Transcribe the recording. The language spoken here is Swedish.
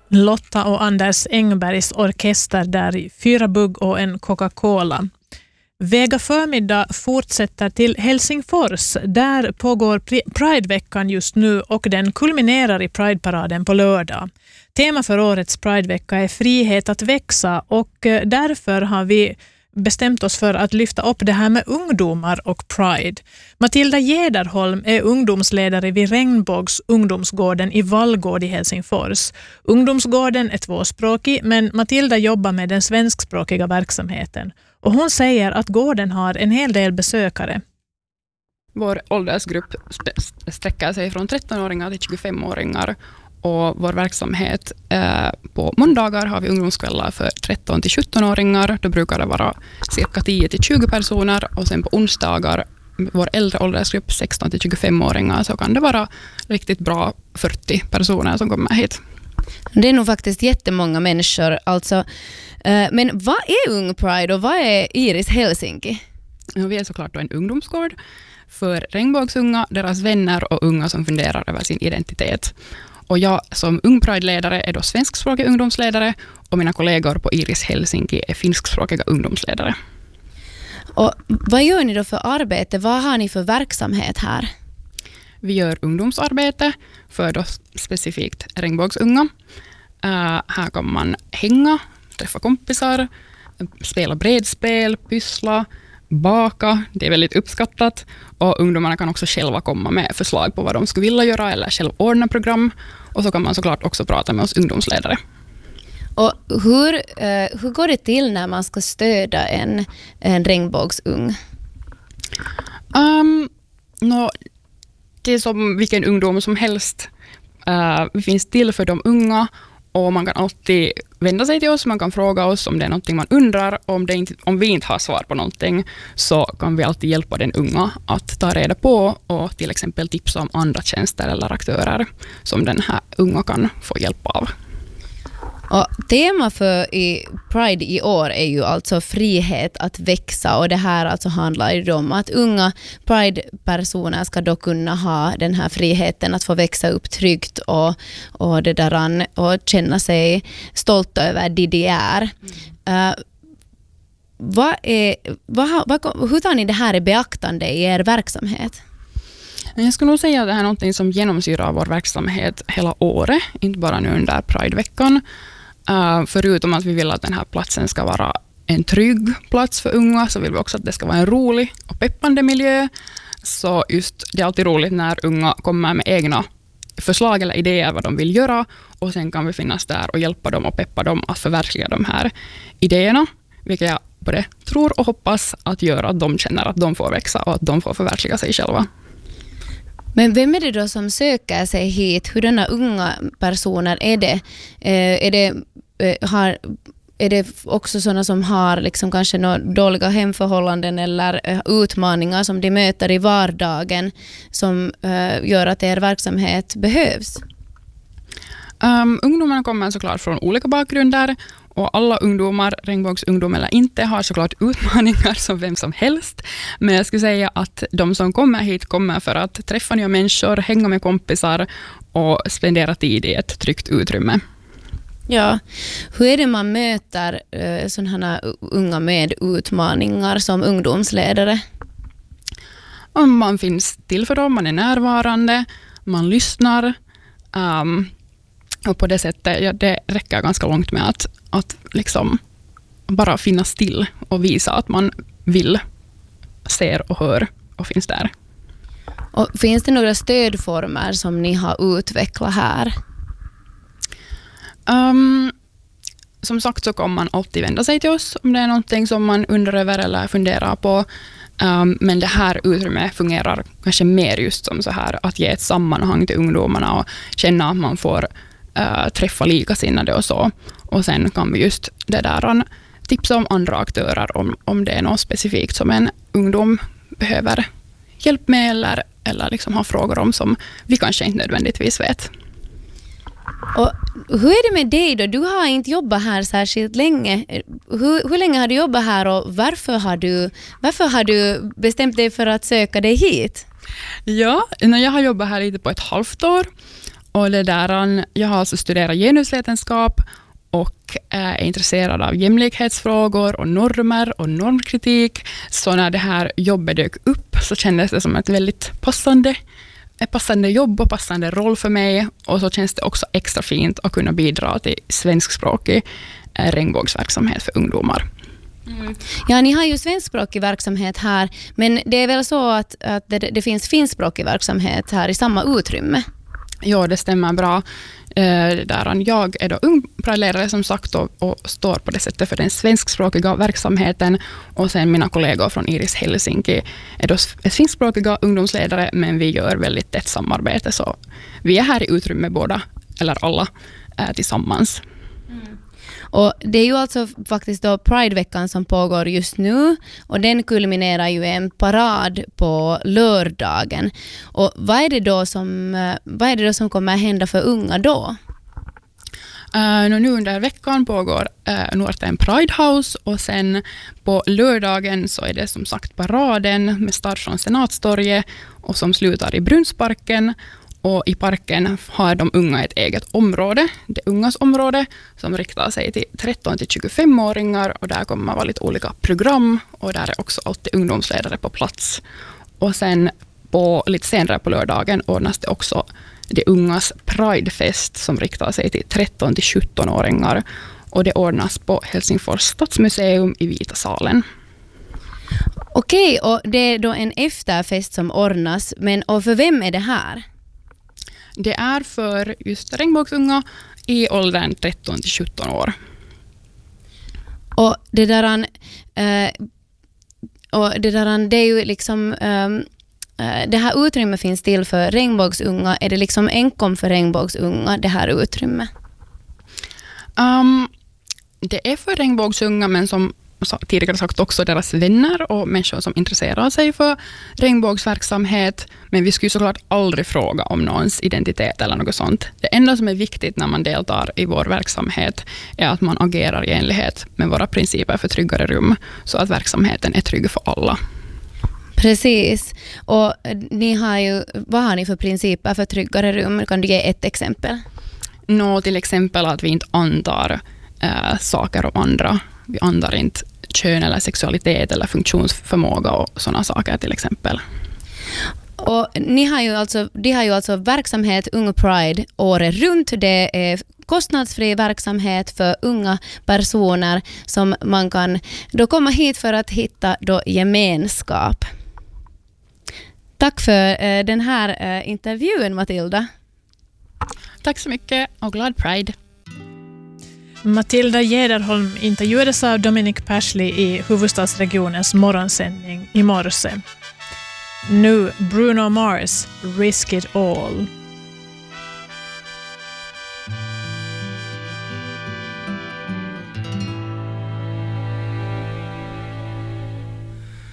Lotta och Anders Engbergs orkester där i 4 bugg och en Coca-Cola. Vega förmiddag fortsätter till Helsingfors. Där pågår Pride-veckan just nu och den kulminerar i Pride-paraden på lördag. Tema för årets Pride-vecka är frihet att växa och därför har vi bestämt oss för att lyfta upp det här med ungdomar och Pride. Matilda Gederholm är ungdomsledare vid Regnbågs ungdomsgården i Vallgård i Helsingfors. Ungdomsgården är tvåspråkig, men Matilda jobbar med den svenskspråkiga verksamheten. Och hon säger att gården har en hel del besökare. Vår åldersgrupp sträcker sig från 13-åringar till 25-åringar. Och vår verksamhet på måndagar har vi ungdomskvällar för 13 till 17-åringar. Då brukar det vara cirka 10 till 20 personer. Och sen på onsdagar, vår äldre åldersgrupp 16 till 25-åringar, så kan det vara riktigt bra 40 personer som kommer hit. Det är nog faktiskt jättemånga människor. Alltså, men vad är Ung Pride och vad är Iris Helsinki? Ja, vi är såklart då en ungdomsgård för regnbågsunga, deras vänner och unga som funderar över sin identitet. Och jag som Ung Pride-ledare är då svenskspråkig ungdomsledare och mina kollegor på Iris Helsinki är finskspråkiga ungdomsledare. Och vad gör ni då för arbete? Vad har ni för verksamhet här? Vi gör ungdomsarbete för då specifikt regnbågsunga. Här kan man hänga, träffa kompisar, spela bredspel, pyssla, baka. Det är väldigt uppskattat. Och ungdomarna kan också själva komma med förslag på vad de skulle vilja göra eller själv ordna program. Och så kan man såklart också prata med oss ungdomsledare. Och hur går det till när man ska stödja en regnbågsung? Det är som vilken ungdom som helst. Vi finns till för de unga och man kan alltid vända sig till oss. Man kan fråga oss om det är någonting man undrar. Om vi inte har svar på någonting så kan vi alltid hjälpa den unga att ta reda på och till exempel tipsa om andra tjänster eller aktörer som den här unga kan få hjälp av. Och tema för Pride i år är ju alltså frihet att växa, och det här alltså handlar ju om att unga Pride-personer ska då kunna ha den här friheten att få växa upp tryggt och det där, och känna sig stolta över det de är. Hur tar ni det här i beaktande i er verksamhet? Jag skulle nog säga att det här är något som genomsyrar vår verksamhet hela året, inte bara nu under Pride-veckan. Förutom att vi vill att den här platsen ska vara en trygg plats för unga, så vill vi också att det ska vara en rolig och peppande miljö. Så just det är alltid roligt när unga kommer med egna förslag eller idéer vad de vill göra, och sen kan vi finnas där och hjälpa dem och peppa dem att förverkliga de här idéerna, vilket jag både tror och hoppas att göra att de känner att de får växa och att de får förverkliga sig själva. Men vem är det då som söker sig hit? Hurdana unga personer är det? Är det också sådana som har liksom kanske några dåliga hemförhållanden eller utmaningar som de möter i vardagen som gör att er verksamhet behövs? Ungdomarna kommer såklart från olika bakgrunder, och alla ungdomar, regnbågsungdom eller inte, har såklart utmaningar som vem som helst. Men jag skulle säga att de som kommer hit kommer för att träffa nya människor, hänga med kompisar och spendera tid i ett tryggt utrymme. Ja, hur är det man möter sådana här unga med utmaningar som ungdomsledare? Man finns till för dem, man är närvarande, man lyssnar. Och på det sättet, det räcker ganska långt med att liksom bara finnas still och visa att man vill, ser och hör och finns där. Och finns det några stödformer som ni har utvecklat här? Som sagt så kan man alltid vända sig till oss om det är någonting som man undrar över eller funderar på. Men det här utrymmet fungerar kanske mer just som så här att ge ett sammanhang till ungdomarna och känna att man får träffa likasinnade och så. Och sen kan vi just det där tipsa om andra aktörer om det är något specifikt som en ungdom behöver hjälp med eller liksom har frågor om som vi kanske inte nödvändigtvis vet. Och hur är det med dig då? Du har inte jobbat här särskilt länge. Hur länge har du jobbat här och varför har du bestämt dig för att söka dig hit? Ja, jag har jobbat här lite på ett halvt år. Och jag har alltså studerat genusvetenskap och är intresserad av jämlikhetsfrågor och normer och normkritik. Så när det här jobbet dök upp så kändes det som ett väldigt passande jobb och passande roll för mig. Och så känns det också extra fint att kunna bidra till svenskspråkig regnbågsverksamhet för ungdomar. Mm. Ja, ni har ju svenskspråkig verksamhet här, men det är väl så att det finns finskspråkig verksamhet här i samma utrymme? Ja, det stämmer bra. Jag är då ung Pride-ledare som sagt och står på det sättet för den svenskspråkiga verksamheten, och sen mina kollegor från Iris Helsinki är då finskspråkiga ungdomsledare, men vi gör väldigt tätt samarbete, så vi är här i utrymme båda, eller alla, tillsammans. Mm. Och det är ju alltså faktiskt då Pride-veckan som pågår just nu, och den kulminerar ju i en parad på lördagen. Och vad är det då som kommer att hända för unga då? Nu under veckan pågår Nuorten Pride House, och sen på lördagen så är det som sagt paraden med start från Senatstorget och som slutar i Brunnsparken. Och i parken har de unga ett eget område, det ungas område, som riktar sig till 13-25-åringar, och där kommer vara lite olika program, och där är också alltid ungdomsledare på plats. Och sen lite senare på lördagen ordnas det också det ungas Pridefest som riktar sig till 13-17-åringar, och det ordnas på Helsingfors stadsmuseum i Vita salen. Okej, och det är då en efterfest som ordnas, och för vem är det här? Det är för just regnbågsunga i åldern 13-17 år. Och det är ju liksom det här utrymmet finns till för regnbågsunga. Är det liksom enkom för regnbågsunga det här utrymme? Det är för regnbågsunga, men som tidigare sagt också deras vänner och människor som intresserar sig för regnbågsverksamhet. Men vi skulle såklart aldrig fråga om någons identitet eller något sånt. Det enda som är viktigt när man deltar i vår verksamhet är att man agerar i enlighet med våra principer för tryggare rum, så att verksamheten är trygg för alla. Precis. Och vad har ni för principer för tryggare rum? Kan du ge ett exempel? Till exempel att vi inte antar saker om andra. Vi antar inte kön eller sexualitet eller funktionsförmåga och sådana saker till exempel. Och de har ju alltså verksamhet Unga Pride året runt. Det är kostnadsfri verksamhet för unga personer som man kan då komma hit för att hitta då gemenskap. Tack för den här intervjun, Matilda. Tack så mycket och glad Pride. Matilda Gederholm intervjuades av Dominic Persley i huvudstadsregionens morgonsändning i morse. Nu Bruno Mars, Risk It All.